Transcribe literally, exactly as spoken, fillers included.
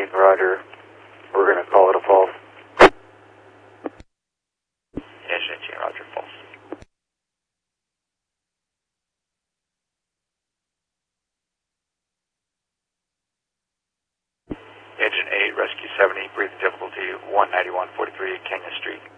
eight, roger. We're going to call it a false. Engine eighteen, roger, false. Engine eight, Rescue seventy, breathing difficulty one ninety-one forty-three, Kenya Street.